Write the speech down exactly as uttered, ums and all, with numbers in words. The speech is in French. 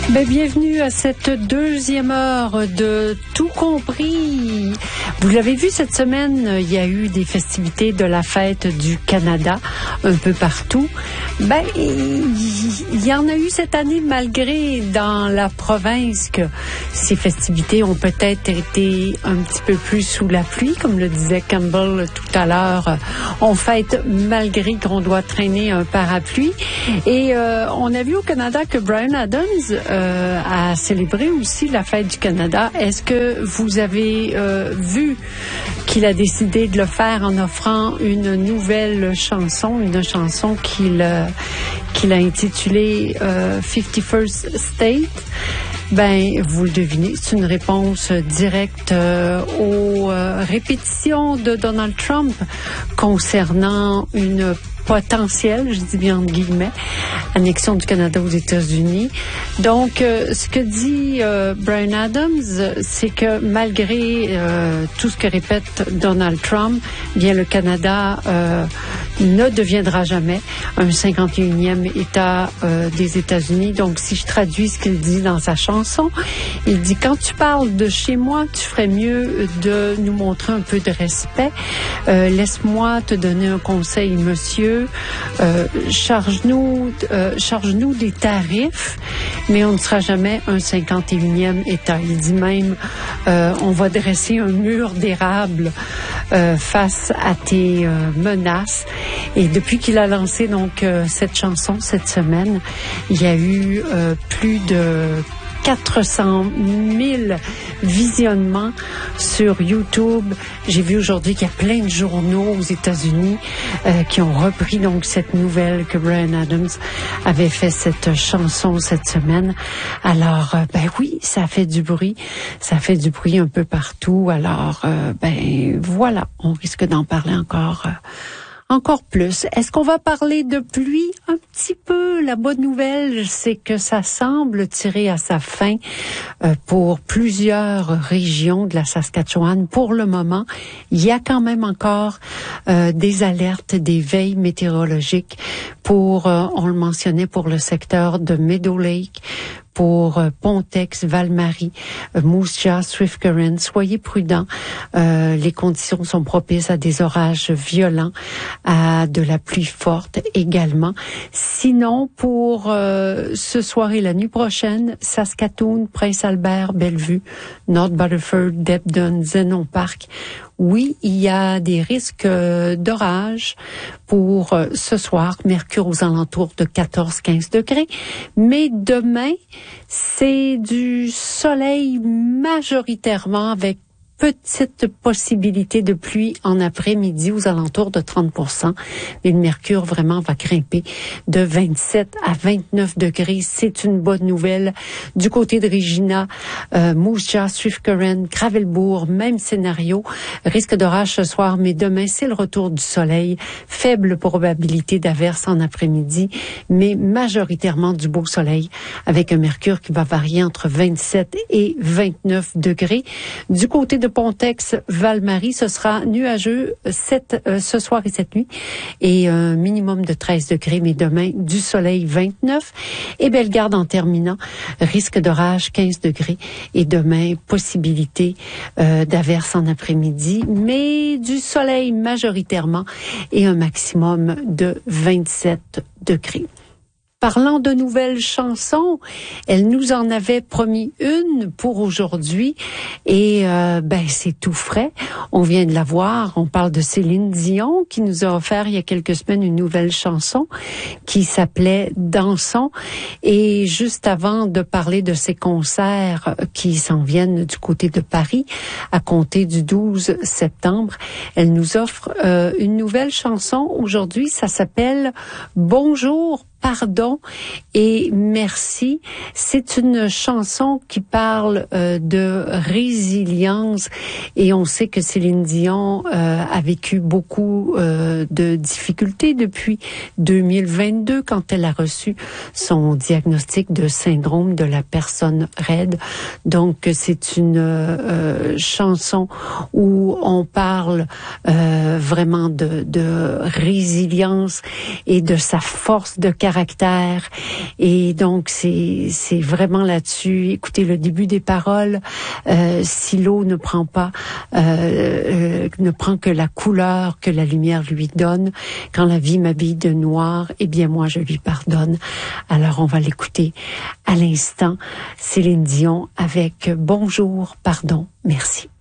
Ben, bienvenue à cette deuxième heure de Tout compris. Vous l'avez vu cette semaine, il y a eu des festivités de la fête du Canada un peu partout. Ben, il y en a eu cette année malgré dans la province que ces festivités ont peut-être été un petit peu plus sous la pluie, comme le disait Campbell tout à l'heure. On fête malgré qu'on doit traîner un parapluie. Et euh, on a vu au Canada que Bryan Adams euh, a célébré aussi la fête du Canada. Est-ce que vous avez euh, vu qu'il a décidé de le faire en offrant une nouvelle chanson, une chanson qu'il euh, qu'il a intitulée euh, fifty-first State? Ben, vous le devinez, c'est une réponse directe euh, aux euh, répétitions de Donald Trump concernant une potentielle, je dis bien entre guillemets, annexion du Canada aux États-Unis. Donc, euh, ce que dit euh, Bryan Adams, c'est que malgré euh, tout ce que répète Donald Trump, bien le Canada euh, ne deviendra jamais un cinquante et unième État euh, des États-Unis. Donc, si je traduis ce qu'il dit dans sa chanson, il dit « Quand tu parles de chez moi, tu ferais mieux de nous montrer un peu de respect. Euh, laisse-moi te donner un conseil, monsieur. Euh, charge-nous, euh, charge-nous des tarifs, mais on ne sera jamais un cinquante et unième État. » Il dit même, euh, on va dresser un mur d'érable euh, face à tes euh, menaces. Et depuis qu'il a lancé donc euh, cette chanson cette semaine, il y a eu euh, plus de quatre cent mille visionnements sur YouTube. J'ai vu aujourd'hui qu'il y a plein de journaux aux États-Unis euh, qui ont repris donc cette nouvelle que Bryan Adams avait fait cette chanson cette semaine. Alors, euh, ben oui, ça fait du bruit. Ça fait du bruit un peu partout. Alors, euh, ben voilà, on risque d'en parler encore euh, Encore plus. Est-ce qu'on va parler de pluie? Un petit peu. La bonne nouvelle, c'est que ça semble tirer à sa fin euh, pour plusieurs régions de la Saskatchewan. Pour le moment, il y a quand même encore euh, des alertes, des veilles météorologiques pour, euh, on le mentionnait, pour le secteur de Meadow Lake, pour euh, Pontex, Val-Marie, euh, Moose Jaw, Swift Current. Soyez prudents. Euh, les conditions sont propices à des orages violents, à de la pluie forte également. Sinon, pour euh, ce soir et la nuit prochaine, Saskatoon, Prince-Albert, Bellevue, North Battleford, Debden, Zenon Park. Oui, il y a des risques euh, d'orage pour euh, ce soir. Mercure aux alentours de quatorze à quinze degrés. Mais demain, c'est du soleil majoritairement avec petite possibilité de pluie en après-midi aux alentours de trente pour cent. Mais le mercure vraiment va grimper de vingt-sept à vingt-neuf degrés. C'est une bonne nouvelle. Du côté de Regina, euh, Moose Jaw, Swift Current, Gravelbourg, même scénario. Risque d'orage ce soir, mais demain, c'est le retour du soleil. Faible probabilité d'averse en après-midi, mais majoritairement du beau soleil avec un mercure qui va varier entre vingt-sept et vingt-neuf degrés. Du côté de Pontex, Val-Marie, ce sera nuageux cette, euh, ce soir et cette nuit et un minimum de treize degrés, mais demain du soleil vingt-neuf. Et Bellegarde en terminant, risque d'orage quinze degrés et demain possibilité euh, d'averse en après-midi, mais du soleil majoritairement et un maximum de vingt-sept degrés. Parlant de nouvelles chansons, elle nous en avait promis une pour aujourd'hui et euh, ben c'est tout frais. On vient de la voir. On parle de Céline Dion qui nous a offert il y a quelques semaines une nouvelle chanson qui s'appelait Dansons. Et juste avant de parler de ses concerts qui s'en viennent du côté de Paris à compter du douze septembre, elle nous offre euh, une nouvelle chanson aujourd'hui. Ça s'appelle Bonjour, pardon et merci. C'est une chanson qui parle euh, de résilience et on sait que Céline Dion euh, a vécu beaucoup euh, de difficultés depuis deux mille vingt-deux quand elle a reçu son diagnostic de syndrome de la personne raide. Donc c'est une euh, chanson où on parle euh, vraiment de, de résilience et de sa force de caractère caractère. Et donc, c'est c'est vraiment là-dessus. Écoutez, le début des paroles, euh, si l'eau ne prend pas, euh, euh, ne prend que la couleur que la lumière lui donne, quand la vie m'habille de noir, eh bien moi je lui pardonne. Alors on va l'écouter à l'instant. Céline Dion avec Bonjour, pardon, merci.